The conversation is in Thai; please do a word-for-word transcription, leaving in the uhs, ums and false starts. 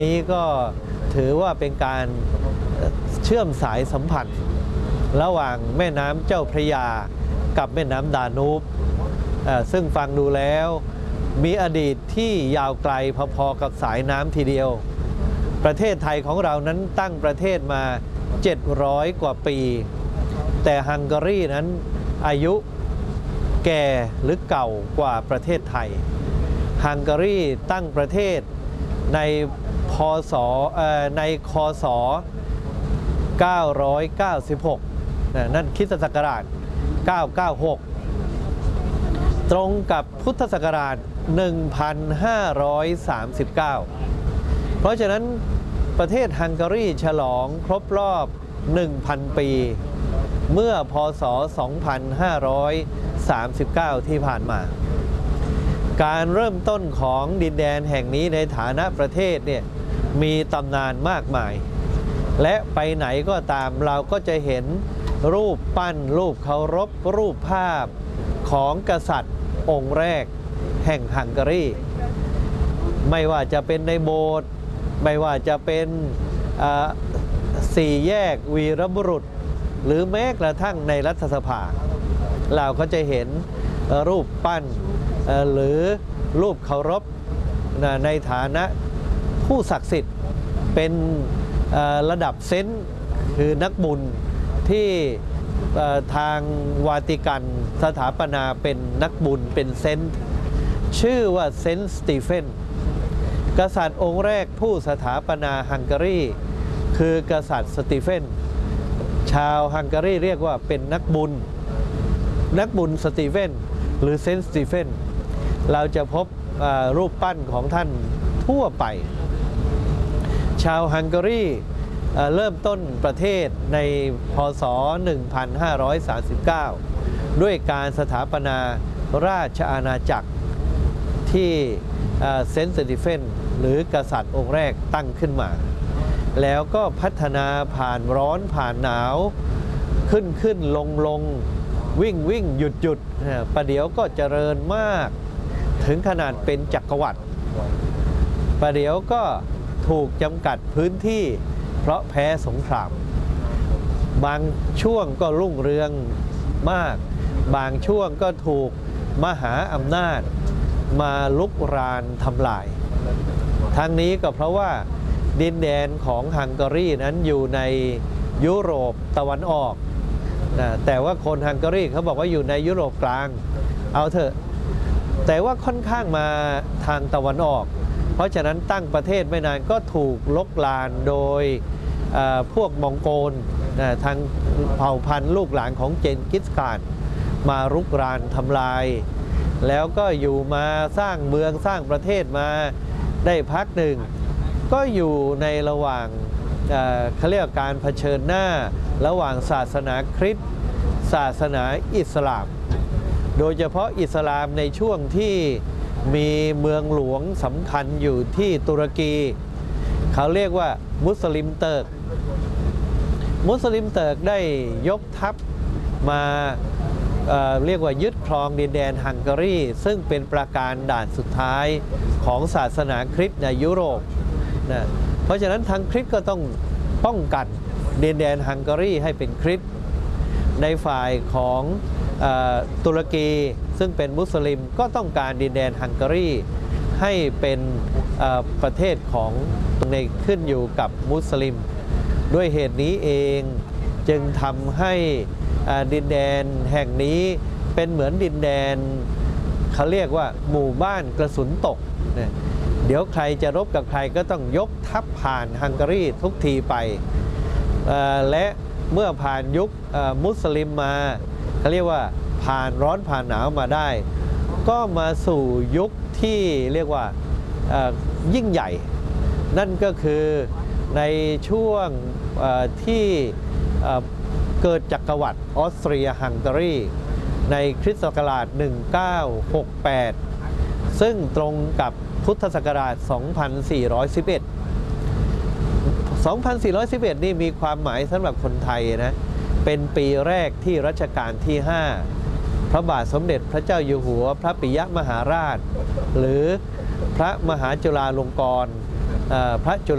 นี้ก็ถือว่าเป็นการเชื่อมสายสัมพันธ์ระหว่างแม่น้ำเจ้าพระยากับแม่น้ำดานูบซึ่งฟังดูแล้วมีอดีตที่ยาวไกลพอๆกับสายน้ำทีเดียวประเทศไทยของเรานั้นตั้งประเทศมาเจ็ดร้อยกว่าปีแต่ฮังการีนั้นอายุแก่หรือเก่ากว่าประเทศไทยฮังการีตั้งประเทศในพศในคศเก้าร้อยเก้าสิบหกนั่นคริสตศักราชเก้าร้อยเก้าสิบหกตรงกับพุทธศักราชหนึ่งพันห้าร้อยสามสิบเก้าเพราะฉะนั้นประเทศฮังการีฉลองครบรอบ หนึ่งพัน ปีเมื่อพศสองพันห้าร้อยสามสิบเก้าที่ผ่านมาการเริ่มต้นของดินแดนแห่งนี้ในฐานะประเทศเนี่ยมีตำนานมากมายและไปไหนก็ตามเราก็จะเห็นรูปปั้นรูปเคารพรูปภาพของกษัตริย์องค์แรกแห่งฮังการีไม่ว่าจะเป็นในโบสถ์ไม่ว่าจะเป็นสี่แยกวีรบุรุษหรือแม้กระทั่งในรัฐสภาเราก็จะเห็นรูปปั้นหรือรูปเคารพในฐานะผู้ศักดิ์สิทธิ์เป็นระดับเซนต์คือนักบุญที่ทางวาติกันสถาปนาเป็นนักบุญเป็นเซนต์ชื่อว่าเซนต์สตีเฟนกษัตริย์องค์แรกผู้สถาปนาฮังการีคือกษัตริย์สตีเฟนชาวฮังการีเรียกว่าเป็นนักบุญนักบุญสตีเฟนหรือเซนต์สตีเฟนเราจะพบรูปปั้นของท่านทั่วไปชาวฮังการีเริ่มต้นประเทศในพศหนึ่งพันห้าร้อยสามสิบเก้าด้วยการสถาปนาราชอาณาจักรที่เซนต์สตีเฟนหรือกษัตริย์องค์แรกตั้งขึ้นมาแล้วก็พัฒนาผ่านร้อนผ่านหนาวขึ้นขึ้นลงลงวิ่งวิ่งหยุดหยุดประเดี๋ยวก็เจริญมากถึงขนาดเป็นจักรวรรดิประเดี๋ยวก็ถูกจำกัดพื้นที่เพราะแพ้สงครามบางช่วงก็รุ่งเรืองมากบางช่วงก็ถูกมหาอำนาจมาลุกรานทำลายทั้งนี้ก็เพราะว่าดินแดนของฮังการีนั้นอยู่ในยุโรปตะวันออกนะแต่ว่าคนฮังการีเขาบอกว่าอยู่ในยุโรปกลางเอาเถอะแต่ว่าค่อนข้างมาทางตะวันออกเพราะฉะนั้นตั้งประเทศไม่นานก็ถูกลบลานโดยพวกมองโกลทางเผ่าพันธุ์ลูกหลานของเจนกิสข่านมารุกรานทำลายแล้วก็อยู่มาสร้างเมืองสร้างประเทศมาได้พักหนึ่งก็อยู่ในระหว่างเขาเรียกการเผชิญหน้าระหว่างศาสนาคริสต์ศาสนาอิสลามโดยเฉพาะอิสลามในช่วงที่มีเมืองหลวงสำคัญอยู่ที่ตุรกีเขาเรียกว่ามุสลิมเติร์กมุสลิมเติร์กได้ยกทัพมาเอ่อเรียกว่ายึดครองดินแดนฮังการีซึ่งเป็นประการด่านสุดท้ายของศาสนาคริสต์ในยุโรปนะเพราะฉะนั้นทางคริสต์ก็ต้องป้องกันดินแดนฮังการีให้เป็นคริสต์ในฝ่ายของตุรกีซึ่งเป็นมุสลิมก็ต้องการดินแดนฮังการีให้เป็นประเทศของในขึ้นอยู่กับมุสลิมด้วยเหตุนี้เองจึงทำให้ดินแดนแห่งนี้เป็นเหมือนดินแดนเขาเรียกว่าหมู่บ้านกระสุนตกเดี๋ยวใครจะรบกับใครก็ต้องยกทัพผ่านฮังการีทุกทีไปและเมื่อผ่านยุคมุสลิมมาเขาเรียกว่าผ่านร้อนผ่านหนาวมาได้ก็มาสู่ยุคที่เรียกว่ายิ่งใหญ่นั่นก็คือในช่วงที่เกิดจักรวรรดิออสเตรียฮังการีในคริสตศักราชหนึ่งพันเก้าร้อยหกสิบแปดซึ่งตรงกับพุทธศักราชสองพันสี่ร้อยสิบเอ็ด สองพันสี่ร้อยสิบเอ็ดนี่มีความหมายสำหรับคนไทยนะเป็นปีแรกที่รัชกาลที่ห้าพระบาทสมเด็จพระเจ้าอยู่หัวพระปิยมหาราชหรือพระมหาจุฬาลงกรณ์พระจุ